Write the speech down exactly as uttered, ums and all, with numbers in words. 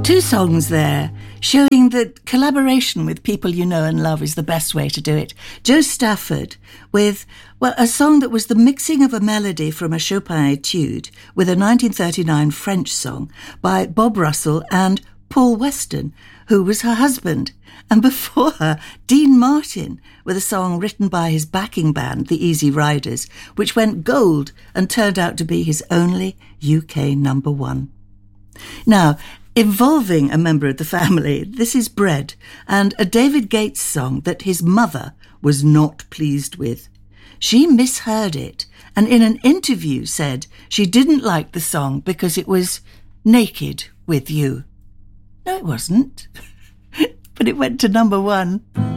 Two songs there, showing that collaboration with people you know and love is the best way to do it. Jo Stafford with, well, a song that was the mixing of a melody from a Chopin etude with a nineteen thirty-nine French song by Bob Russell and Paul Weston, who was her husband. And before her, Dean Martin with a song written by his backing band, the Easy Riders, which went gold and turned out to be his only U K number one. Now, involving a member of the family, this is Bread, and a David Gates song that his mother was not pleased with. She misheard it, and in an interview said she didn't like the song because it was naked with you. No, it wasn't, but it went to number one.